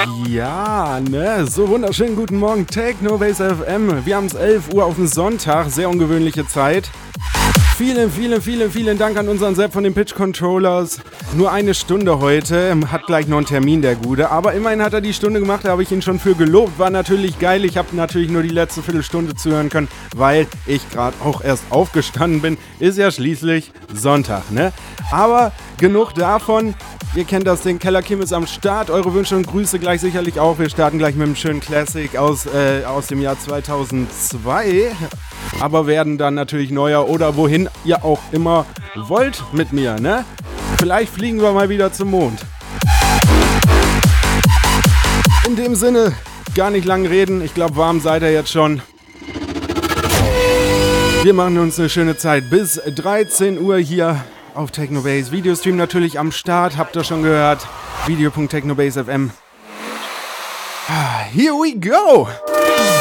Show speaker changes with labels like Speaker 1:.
Speaker 1: Ja, ne, so wunderschönen guten Morgen, Technobase FM. Wir haben es 11 Uhr auf dem Sonntag, sehr ungewöhnliche Zeit. Vielen Dank an unseren Sepp von den Pitch Controllers. Nur eine Stunde heute, hat gleich noch einen Termin, der Gute. Aber immerhin hat er die Stunde gemacht, da habe ich ihn schon für gelobt. War natürlich geil, ich habe natürlich nur die letzte Viertelstunde zuhören können, weil ich gerade auch erst aufgestanden bin. Ist ja schließlich Sonntag, ne? Aber genug davon. Ihr kennt das Ding, Keller Kim ist am Start. Eure Wünsche und Grüße gleich sicherlich auch. Wir starten gleich mit einem schönen Classic aus dem Jahr 2002. Aber werden dann natürlich neuer oder wohin ihr auch immer wollt mit mir, ne? Vielleicht fliegen wir mal wieder zum Mond. In dem Sinne, gar nicht lang reden. Ich glaube, warm seid ihr jetzt schon. Wir machen uns eine schöne Zeit bis 13 Uhr hier auf Technobase. Videostream natürlich am Start, habt ihr schon gehört. Video.technobase.fm. Here we go!